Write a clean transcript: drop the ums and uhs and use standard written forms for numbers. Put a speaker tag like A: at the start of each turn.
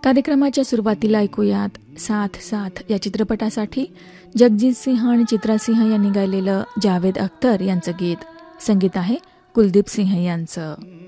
A: कार्यक्रमाच्या सुरुवातीला ऐकूयात साथ साथ या चित्रपटासाठी जगजीत सिंह आणि चित्रा सिंह यांनी गायलेलं जावेद अख्तर यांचं गीत. संगीत आहे कुलदीप सिंह यांचं.